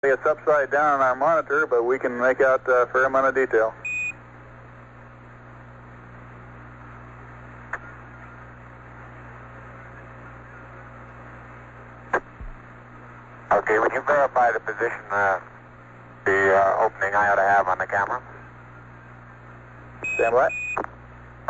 It's upside down on our monitor, but we can make out a fair amount of detail. Okay, would you verify the position, the opening I ought to have on the camera? Stand by.